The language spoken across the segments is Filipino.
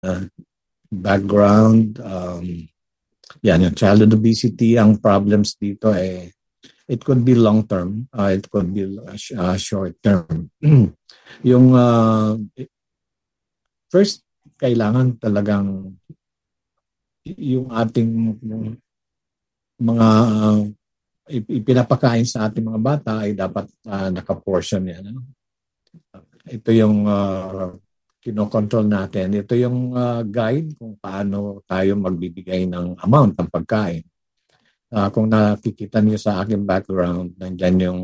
background. Yan, yung childhood obesity, ang problems dito it could be long term, it could be short term. Yung first, kailangan talagang yung ating mga ipinapakain sa ating mga bata ay dapat naka-portion yan. Ano? Ito yung kinokontrol natin. Ito yung guide kung paano tayo magbibigay ng amount ng pagkain. Kung nakikita niyo sa aking background, nandyan yung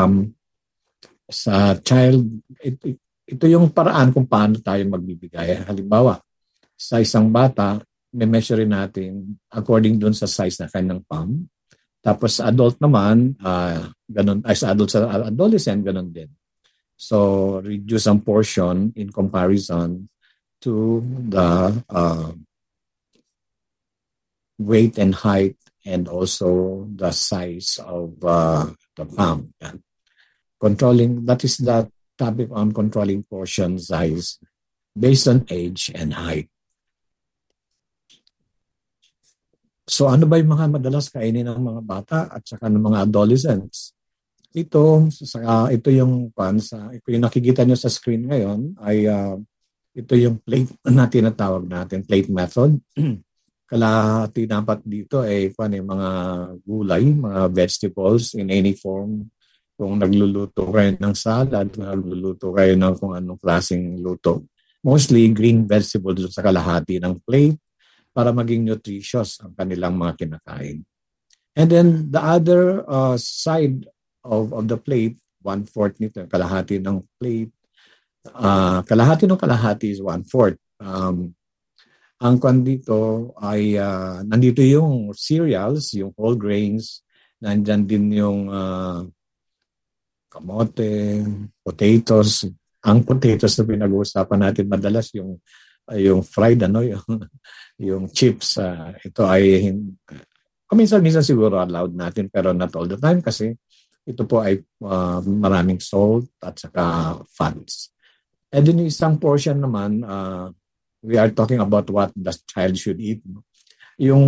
sa child, ito yung paraan kung paano tayo magbibigay. Halimbawa, sa isang bata, may measure natin according dun sa size na kanyang palm. Tapos sa adult naman, ganun, ay sa adolescent, ganun din. So, reduce ang portion in comparison to the weight and height and also the size of the palm. Controlling, that is the topic on controlling portion size based on age and height. So ano ba yung mga madalas kainin ng mga bata at saka ng mga adolescents? Ito yung nakikita nyo sa screen ngayon ay ito yung plate na tinatawag natin, plate method. Kalahati dapat dito ay mga gulay, mga vegetables in any form. Kung nagluluto kayo ng salad, nagluluto kayo ng kung anong klaseng luto. Mostly green vegetables sa kalahati ng plate para maging nutritious ang kanilang mga kinakain. And then the other side of the plate, 1/4 nito, kalahati ng plate, kalahati ng kalahati is 1/4. Ang kwan dito ay nandito yung cereals, yung whole grains, nandyan din yung kamote, potatoes. Ang potatoes na pinag-uusapan natin madalas yung fried yung chips. Ito ay minsan siguro allowed natin pero not all the time kasi ito po ay maraming salt at saka fats. And then yung isang portion naman, we are talking about what the child should eat. Yung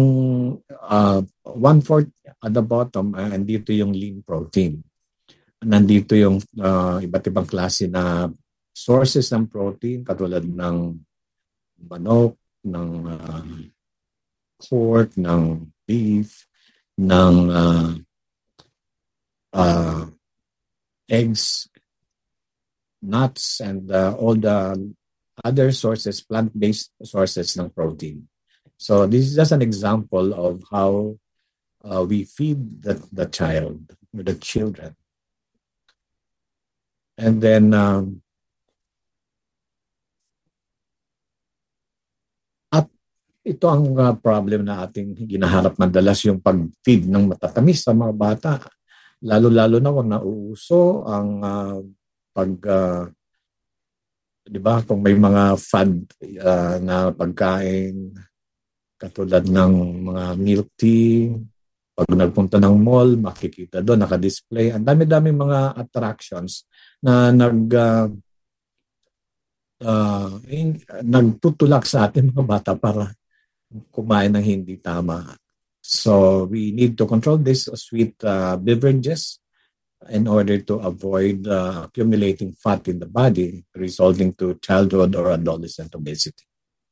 1/4 at the bottom, andito yung lean protein. Nandito yung iba't ibang klase na sources ng protein katulad ng manok, ng pork, ng beef, ng eggs, nuts, and all the other sources, plant-based sources ng protein. So this is just an example of how we feed the child, the children. And then ito ang problem na ating ginaharap madalas, yung pag-feed ng matatamis sa mga bata. Lalo-lalo na kung nauuso ang di ba, kung may mga fad na pagkain katulad ng mga milk tea, pag nagpunta ng mall, makikita doon, naka-display. Ang dami-dami mga attractions na nagtutulak sa atin mga bata para kumain ng hindi tama. So we need to control this sweet beverages in order to avoid accumulating fat in the body resulting to childhood or adolescent obesity.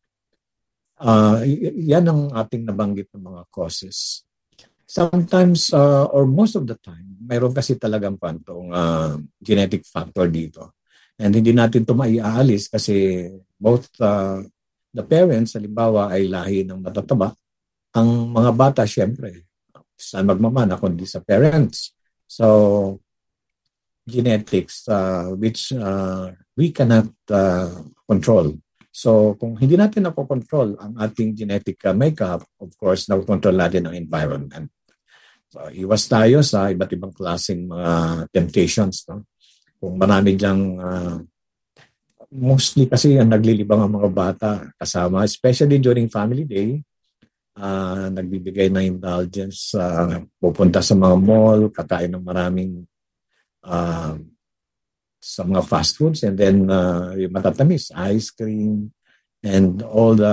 Yan ang ating nabanggit ng mga causes. Sometimes or most of the time, mayroon kasi talagang pantong genetic factor dito. And hindi natin ito maiaalis kasi both the parents, halimbawa, ay lahi ng matataba. Ang mga bata, syempre, saan magmamana kundi sa parents. So, genetics, which we cannot control. So, kung hindi natin nakokontrol ang ating genetic makeup, of course, nakokontrol natin ang environment. So, iwas tayo sa iba't ibang klaseng mga temptations. No? Kung marami dyang mostly kasi ang naglilibang ang mga bata kasama, especially during family day, nagbibigay ng indulgence, pupunta sa mga mall, kakain ng maraming sa mga fast foods, and then yung matatamis, ice cream, and all the